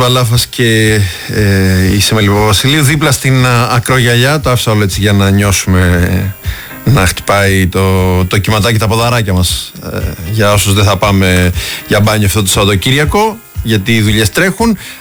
Βαλάφας και η Σεμελιβό Βασιλείου δίπλα στην ακρογιαλιά. Το άφησα όλο έτσι για να νιώσουμε να χτυπάει το κυματάκι τα ποδαράκια μας, για όσους δεν θα πάμε για μπάνιο αυτό το Σαββατοκύριακο, γιατί οι δουλειές τρέχουν.